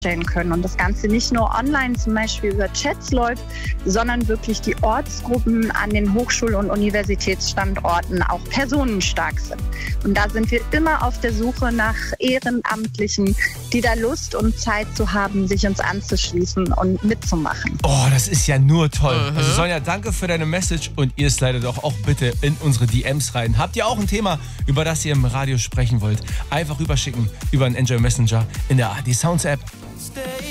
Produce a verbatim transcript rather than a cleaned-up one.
stellen können und das Ganze nicht nur online zum Beispiel über Chats läuft, sondern wirklich die Ortsgruppen an den Hochschul- und Universitätsstandorten auch personenstark sind. Und da sind wir immer auf der Suche nach Ehrenamtlichen, die da Lust und Zeit zu haben, sich uns anzuschließen und mitzumachen. Oh, das ist ja nur toll. Mhm. Also Sonja, danke für deine Message und ihr slidet doch auch bitte in unsere D Ms rein. Habt ihr auch ein Thema, über das ihr im Radio sprechen wollt? Einfach rüberschicken über einen Enjoy Messenger in der A R D Sounds App.